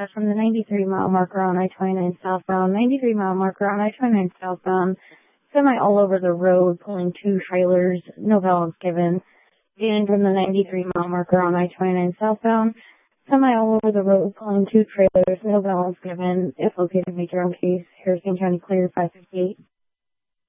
dispatch from the 93-mile marker on I-29 southbound, 93-mile marker on I-29 southbound, semi all over the road, pulling 2 trailers, no balance given. And from the 93-mile marker on I-29 southbound, semi all over the road, pulling 2 trailers, no balance given. If located, make your own case. Harrison County clear 558.